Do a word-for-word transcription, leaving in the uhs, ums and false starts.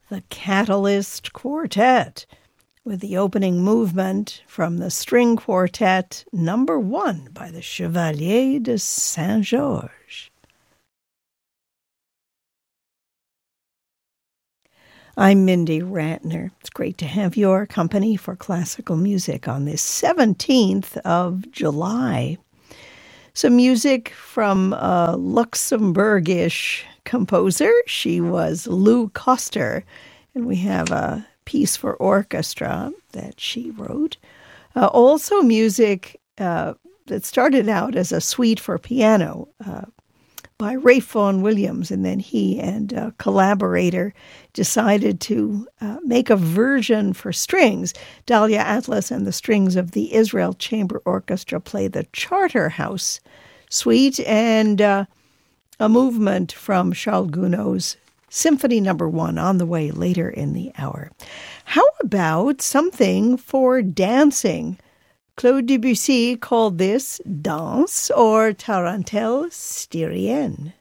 the Catalyst Quartet, with the opening movement from the String Quartet number one by the Chevalier de Saint-Georges. I'm Mindy Ratner. It's great to have your company for classical music on this seventeenth of July. Some music from a Luxembourgish composer. She was Lou Koster, and we have a piece for orchestra that she wrote. Uh, also music uh, that started out as a suite for piano uh, by Ralph Vaughan Williams, and then he and a collaborator decided to uh, make a version for strings. Dahlia Atlas and the strings of the Israel Chamber Orchestra play the Charterhouse Suite, and uh, a movement from Charles Gounod's Symphony Number One on the way later in the hour. How about something for dancing? Claude Debussy called this Danse or Tarentelle Styrienne.